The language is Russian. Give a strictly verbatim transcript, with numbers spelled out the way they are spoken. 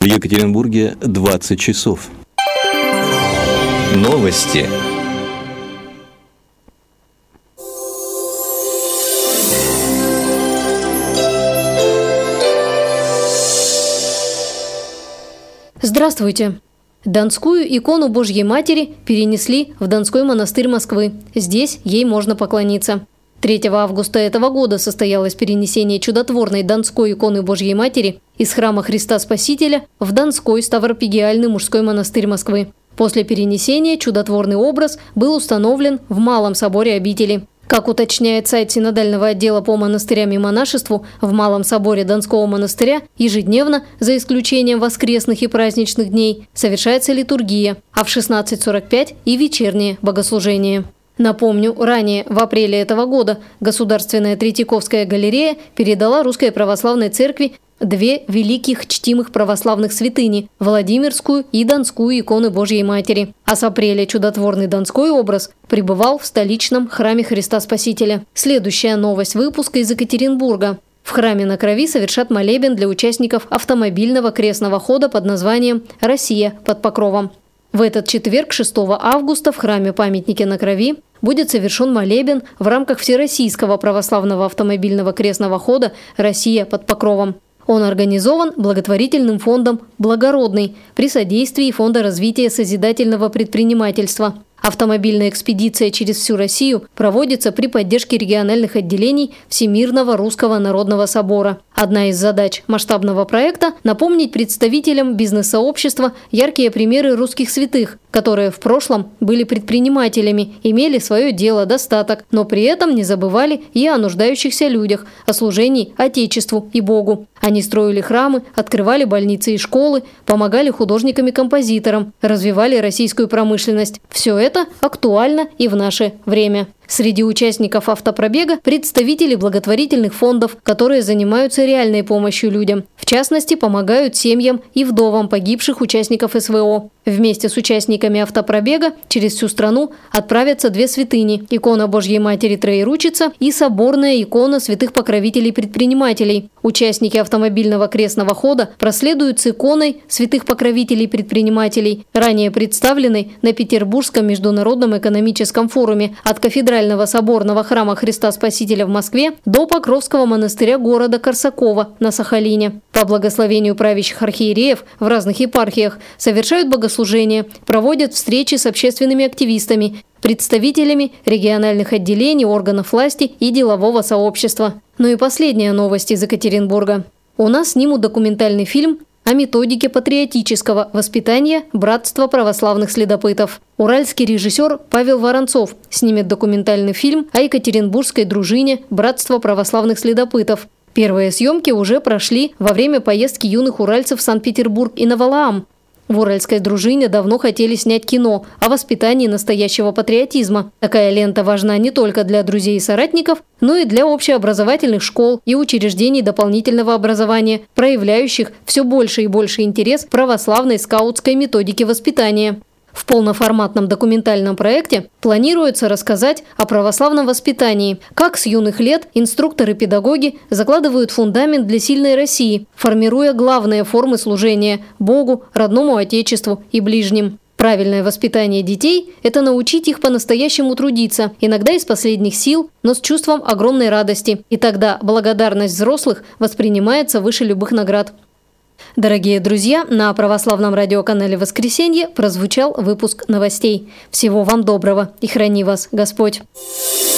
В Екатеринбурге двадцать часов. Новости. Здравствуйте! Донскую икону Божьей Матери перенесли в Донской монастырь Москвы. Здесь ей можно поклониться. третьего августа этого года состоялось перенесение чудотворной Донской иконы Божьей Матери из храма Христа Спасителя в Донской Ставропигиальный мужской монастырь Москвы. После перенесения чудотворный образ был установлен в Малом соборе обители. Как уточняет сайт Синодального отдела по монастырям и монашеству, в Малом соборе Донского монастыря ежедневно, за исключением воскресных и праздничных дней, совершается литургия, а в шестнадцать сорок пять и вечернее богослужение. Напомню, ранее, в апреле этого года, Государственная Третьяковская галерея передала Русской Православной Церкви две великих чтимых православных святыни – Владимирскую и Донскую иконы Божьей Матери. А с апреля чудотворный Донской образ пребывал в столичном храме Христа Спасителя. Следующая новость выпуска из Екатеринбурга. В храме на Крови совершат молебен для участников автомобильного крестного хода под названием «Россия под покровом». В этот четверг, шестого августа, в храме памятники на Крови будет совершен молебен в рамках Всероссийского православного автомобильного крестного хода «Россия под покровом». Он организован благотворительным фондом «Благородный» при содействии Фонда развития созидательного предпринимательства. Автомобильная экспедиция через всю Россию проводится при поддержке региональных отделений Всемирного Русского Народного Собора. Одна из задач масштабного проекта – напомнить представителям бизнес-сообщества яркие примеры русских святых, которые в прошлом были предпринимателями, имели свое дело, достаток, но при этом не забывали и о нуждающихся людях, о служении Отечеству и Богу. Они строили храмы, открывали больницы и школы, помогали художникам и композиторам, развивали российскую промышленность. Все это актуально и в наше время. Среди участников автопробега представители благотворительных фондов, которые занимаются реальной помощью людям. В частности, помогают семьям и вдовам погибших участников эс вэ о. Вместе с участниками автопробега через всю страну отправятся две святыни – икона Божьей Матери Троеручица и соборная икона святых покровителей предпринимателей. Участники автомобильного крестного хода проследуют с иконой святых покровителей предпринимателей, ранее представленной на Петербургском международном экономическом форуме от кафедрального соборного храма Христа Спасителя в Москве до Покровского монастыря города Корсакова на Сахалине. По благословению правящих архиереев в разных епархиях совершают богослужения, проводят встречи с общественными активистами, представителями региональных отделений, органов власти и делового сообщества. Ну и последняя новость из Екатеринбурга. У нас снимут документальный фильм о методике патриотического воспитания братства православных следопытов. Уральский режиссер Павел Воронцов снимет документальный фильм о Екатеринбургской дружине братства православных следопытов. Первые съемки уже прошли во время поездки юных уральцев в Санкт-Петербург и на Валаам. В уральской дружине давно хотели снять кино о воспитании настоящего патриотизма. Такая лента важна не только для друзей и соратников, но и для общеобразовательных школ и учреждений дополнительного образования, проявляющих все больше и больше интерес к православной скаутской методике воспитания. В полноформатном документальном проекте планируется рассказать о православном воспитании, как с юных лет инструкторы-педагоги закладывают фундамент для сильной России, формируя главные формы служения – Богу, родному Отечеству и ближним. Правильное воспитание детей – это научить их по-настоящему трудиться, иногда из последних сил, но с чувством огромной радости. И тогда благодарность взрослых воспринимается выше любых наград. Дорогие друзья, на православном радиоканале «Воскресенье» прозвучал выпуск новостей. Всего вам доброго и храни вас Господь!